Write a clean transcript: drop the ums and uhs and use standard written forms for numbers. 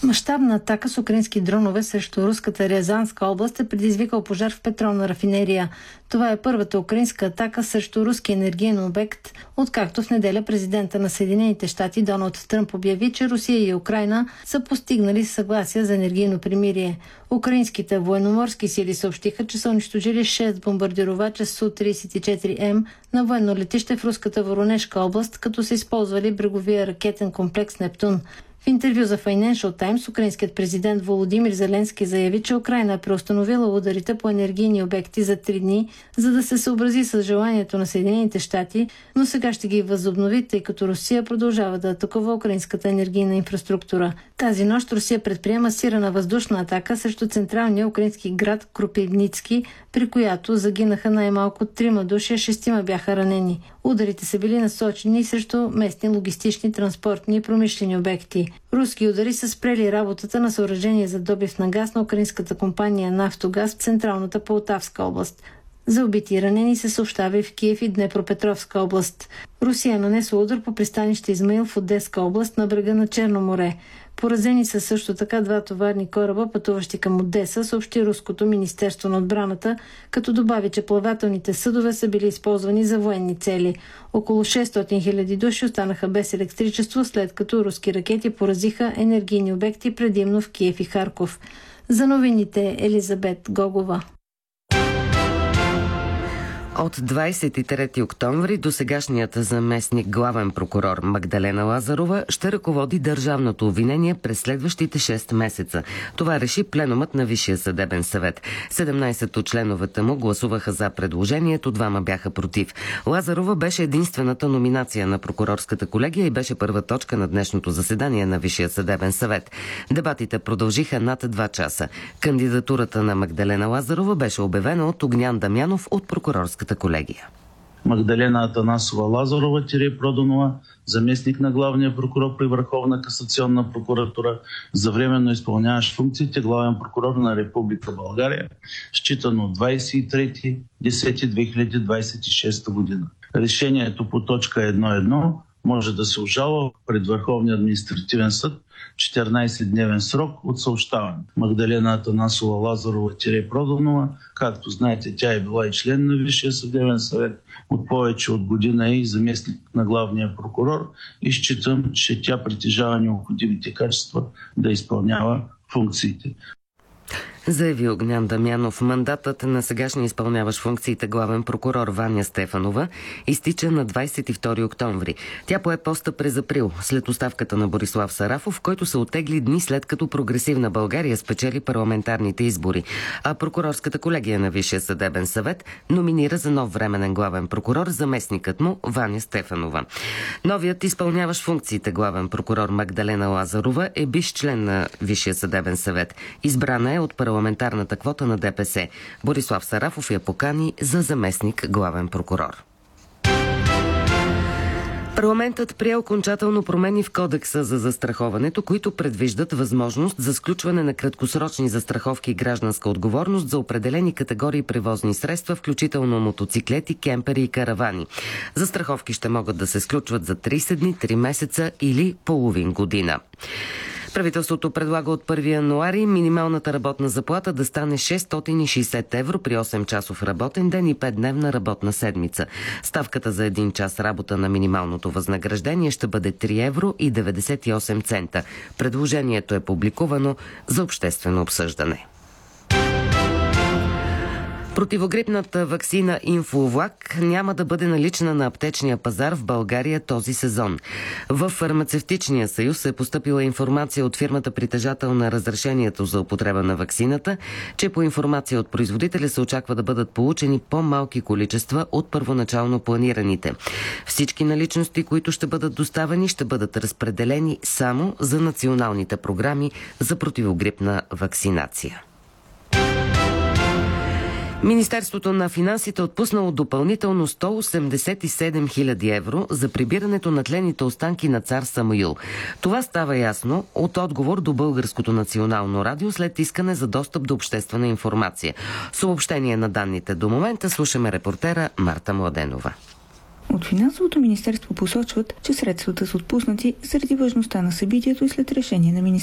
Мащабна атака с украински дронове срещу руската Рязанска област е предизвикал пожар в петролна рафинерия. Това е първата украинска атака срещу руски енергиен обект, откакто в неделя президента на Съединените щати Доналд Тръмп обяви, че Русия и Украйна са постигнали съгласие за енергийно примирие. Украинските военноморски сили съобщиха, че са унищожили 6 бомбардировача Су-34М на военно летище в руската Воронежка област, като са използвали бреговия ракетен комплекс Нептун. В интервю за Financial Times украинският президент Володимир Зеленски заяви, че Украйна е преустановила ударите по енергийни обекти за 3 дни, за да се съобрази с желанието на Съединените щати, но сега ще ги възобнови, тъй като Русия продължава да атакува украинската енергийна инфраструктура. Тази нощ Русия предприема масирана въздушна атака срещу централния украински град Кропивницки, при която загинаха най-малко 3 души, 6 бяха ранени. Ударите са били насочени срещу местни логистични, транспортни и промишлени обекти. Руски удари са спрели работата на съоръжение за добив на газ на украинската компания Нафтогаз в централната Полтавска област. За убити и ранени се съобщава и в Киев и Днепропетровска област. Русия нанесла удар по пристанище Измаил в Одеска област на брега на Черно море. Поразени са също така 2 товарни кораба, пътуващи към Одеса, съобщи Руското министерство на отбраната, като добави, че плавателните съдове са били използвани за военни цели. Около 600 000 души останаха без електричество, след като руски ракети поразиха енергийни обекти предимно в Киев и Харков. За новините Елизабет Гогова. От 23 октомври досегашният заместник главен прокурор Магдалена Лазарова ще ръководи държавното обвинение през следващите 6 месеца. Това реши пленумът на Висшия съдебен съвет. 17 от членовете му гласуваха за предложението, 2 бяха против. Лазарова беше единствената номинация на прокурорската колегия и беше първа точка на днешното заседание на Висшия съдебен съвет. Дебатите продължиха над 2 часа. Кандидатурата на Магдалена Лазарова беше обявена от Огнян Дамянов от прокурорската колегия. Магдалена Атанасова Лазарова – Проданова, заместник на главния прокурор при Върховна касационна прокуратура, за временно изпълняващ функциите главен прокурор на Република България, считано от 23.10.2026 година. Решението по точка 1.1 може да се обжалва пред Върховния административен съд 14-дневен срок от съобщаване. Магдалена Атанасова Лазарова – Проданова, както знаете, тя е била и член на Висшия съдебен съвет, от повече от година и заместник на главния прокурор и считам, че тя притежава необходимите качества да изпълнява функциите. Заяви Огнян Дамянов. Мандатът на сегашния изпълняващ функциите главен прокурор Ваня Стефанова изтича на 22 октомври. Тя пое поста през април, след оставката на Борислав Сарафов, който се оттегли дни след като Прогресивна България спечели парламентарните избори. А прокурорската колегия на Висшия съдебен съвет номинира за нов временен главен прокурор заместникът му Ваня Стефанова. Новият изпълняващ функциите главен прокурор Магдалена Лазарова е бивш член на Висшия съдебен съвет. Избрана е от парламентарната квота на ДПС. Борислав Сарафов я покани за заместник главен прокурор. Парламентът прие окончателно промени в Кодекса за застраховането, които предвиждат възможност за сключване на краткосрочни застраховки и гражданска отговорност за определени категории превозни средства, включително мотоциклети, кемпери и каравани. Застраховки ще могат да се сключват за 30 дни, 3 месеца или половин година. Правителството предлага от 1 януари минималната работна заплата да стане 660 евро при 8-часов работен ден и 5-дневна работна седмица. Ставката за 1 час работа на минималното възнаграждение ще бъде 3 евро и 98 цента. Предложението е публикувано за обществено обсъждане. Противогрипната ваксина Инфлувак няма да бъде налична на аптечния пазар в България този сезон. В Фармацевтичния съюз е постъпила информация от фирмата притежател на разрешението за употреба на ваксината, че по информация от производителя се очаква да бъдат получени по-малки количества от първоначално планираните. Всички наличности, които ще бъдат доставени, ще бъдат разпределени само за националните програми за противогрипна вакцинация. Министерството на финансите отпуснало допълнително 187 000 евро за прибирането на тлените останки на цар Самуил. Това става ясно от отговор до Българското национално радио след искане за достъп до обществена информация. Съобщение на данните до момента слушаме репортера Марта Младенова. От финансовото министерство посочват, че средствата са отпуснати заради важността на събитието и след решение на министерството.